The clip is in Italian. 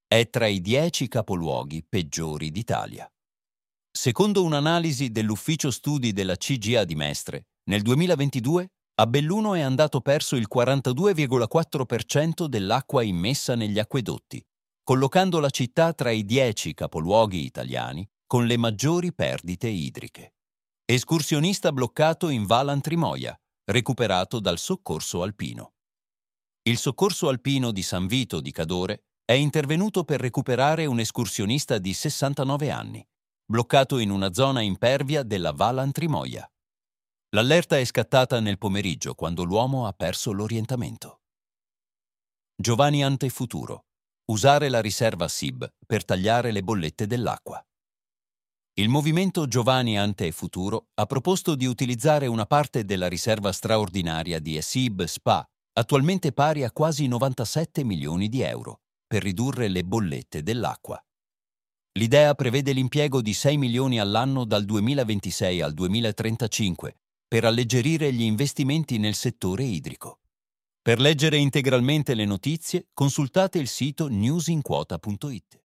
È tra i 10 capoluoghi peggiori d'Italia. Secondo un'analisi dell'Ufficio Studi della CGA di Mestre, nel 2022 a Belluno è andato perso il 42,4% dell'acqua immessa negli acquedotti, collocando la città tra i 10 capoluoghi italiani con le maggiori perdite idriche. Escursionista bloccato in Val Antrimoia, recuperato dal soccorso alpino. Il soccorso alpino di San Vito di Cadore è intervenuto per recuperare un escursionista di 69 anni, bloccato in una zona impervia della Val Antrimoia. L'allerta è scattata nel pomeriggio, quando l'uomo ha perso l'orientamento. Giovanni Antefuturo. Usare la riserva SIB per tagliare le bollette dell'acqua. Il movimento Giovanni Antefuturo ha proposto di utilizzare una parte della riserva straordinaria di SIB SPA, attualmente pari a quasi 97 milioni di euro, per ridurre le bollette dell'acqua. L'idea prevede l'impiego di 6 milioni all'anno dal 2026 al 2035 per alleggerire gli investimenti nel settore idrico. Per leggere integralmente le notizie, consultate il sito newsinquota.it.